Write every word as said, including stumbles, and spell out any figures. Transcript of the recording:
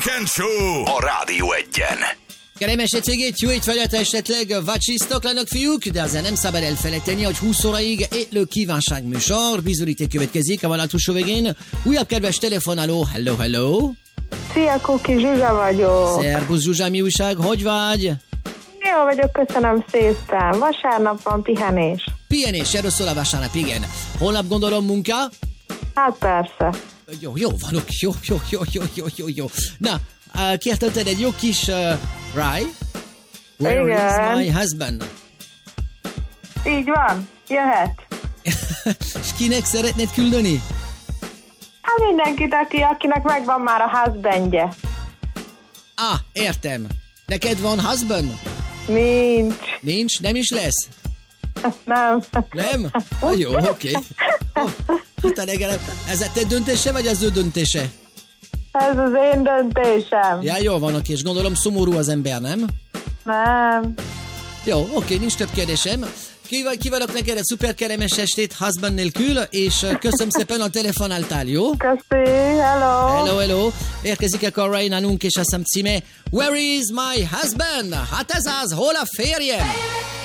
Weekend Show a Rádió Egyen. Kellemes hétvégét, jó étvágyat, esetleg vacsisztok lenök fiúk, de azért nem szabad elfelejteni, hogy húsz óraig étlő kívánság műsor, bizonyíték következik a vonaltúsó végén. Újabb kedves telefonáló, hello, hello! Szia, Kuki, Zsuzsa vagyok. Szerbusz Zsuzsa, mi újság, hogy vagy? Jó vagyok, köszönöm szépen. Vasárnap van pihenés. Pihenés, erről szól a vasárnap, igen. Holnap gondolom munka? Hát persze. Jó, jó vanok, jó, jó, jó, jó, jó, jó, jó. Na, uh, kértetted egy jó kis uh, Rye? Where Igen. is my husband? Így van, jöhet. És kinek szeretnéd küldeni? Hát mindenkit, aki, akinek megvan már a husbandje. Ah, értem. Neked van husband? Nincs. Nincs? Nem is lesz? Nem. Nem? Ah, jó, oké. Okay. Oh, hát legalább, ez a te döntése, vagy az ő döntése? Ez az én döntésem. Ja, jó van, oké, és gondolom szomorú az ember, nem? Nem. Jó, oké, nincs több kérdésem. Kívánok neked egy szuper kellemes estét husband nélkül, és köszönöm szépen, a telefonáltál, jó? Köszi, hello. Hello, hello. Érkezik akkor Ray nálunk, és azt hiszem címe Where is my husband? Hát ez az, hol a férjem?